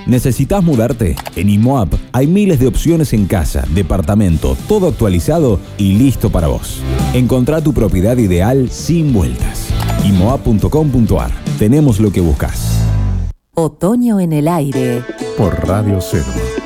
¿Necesitas mudarte? En IMOAP hay miles de opciones en casa, departamento, todo actualizado y listo para vos. Encontrá tu propiedad ideal sin vueltas. IMOAP.com.ar. Tenemos lo que buscas. Otoño en el aire. Por Radio Cero.